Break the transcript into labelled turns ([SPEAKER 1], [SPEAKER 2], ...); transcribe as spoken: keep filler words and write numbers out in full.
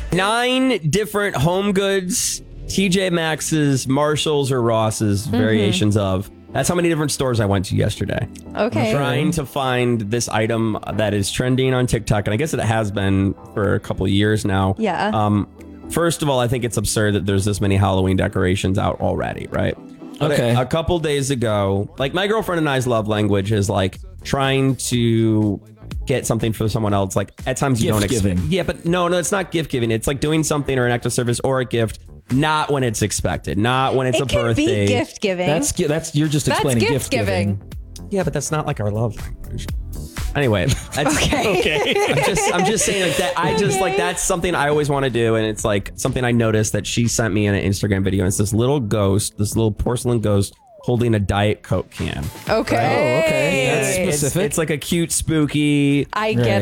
[SPEAKER 1] Nine different home goods, T J Maxx's, Marshalls, or Ross's mm-hmm. variations of. That's how many different stores I went to yesterday.
[SPEAKER 2] Okay.
[SPEAKER 1] I'm trying to find this item that is trending on TikTok, and I guess it has been for a couple of years now.
[SPEAKER 2] Yeah.
[SPEAKER 1] Um, first of all, I think it's absurd that there's this many Halloween decorations out already, right? But
[SPEAKER 3] okay.
[SPEAKER 1] A, a couple days ago, like my girlfriend and I's love language is like trying to get something for someone else. Like at times you
[SPEAKER 3] gift
[SPEAKER 1] don't expect.
[SPEAKER 3] giving.
[SPEAKER 1] Yeah, but no, no, it's not gift giving. It's like doing something or an act of service or a gift. Not when it's expected. Not when it's
[SPEAKER 2] it
[SPEAKER 1] a
[SPEAKER 2] can
[SPEAKER 1] birthday.
[SPEAKER 2] Be gift giving.
[SPEAKER 3] That's that's you're just explaining
[SPEAKER 2] that's
[SPEAKER 3] gift,
[SPEAKER 2] gift giving.
[SPEAKER 3] giving.
[SPEAKER 1] Yeah, but that's not like our love language. Anyway, that's,
[SPEAKER 2] okay.
[SPEAKER 1] okay. I'm just I'm just saying like that. I just
[SPEAKER 2] Okay.
[SPEAKER 1] like that's something I always want to do, and it's like something I noticed that she sent me in an Instagram video. And it's this little ghost, this little porcelain ghost holding a Diet Coke can.
[SPEAKER 2] Okay.
[SPEAKER 3] Oh, okay. That's
[SPEAKER 1] It's,
[SPEAKER 3] specific.
[SPEAKER 1] it's like a cute, spooky.
[SPEAKER 2] I get